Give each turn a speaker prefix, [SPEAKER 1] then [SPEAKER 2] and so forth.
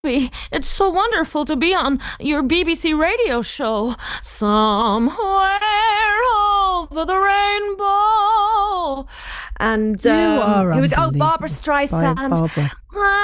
[SPEAKER 1] It's so wonderful to be on your BBC radio show. Somewhere over the rainbow. And
[SPEAKER 2] You are
[SPEAKER 1] it was Barbara
[SPEAKER 2] unbelievable.
[SPEAKER 1] Streisand.
[SPEAKER 2] Barbara.